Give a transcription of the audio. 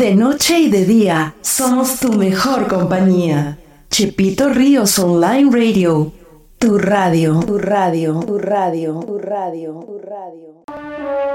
De noche y de día, somos tu mejor compañía. Chepito Ríos Online Radio. Tu radio, tu radio, tu radio, tu radio, tu radio.